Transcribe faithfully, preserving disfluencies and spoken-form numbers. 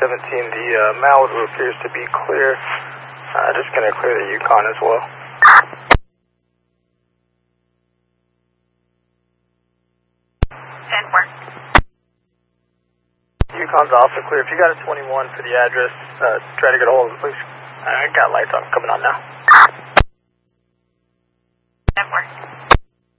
seventeen, the uh, Malibu appears to be clear. Uh, just going to clear the Yukon as well. ten four. Yukon's also clear. If you got a twenty-one for the address, uh, try to get a hold of the police. I got lights on, coming on now.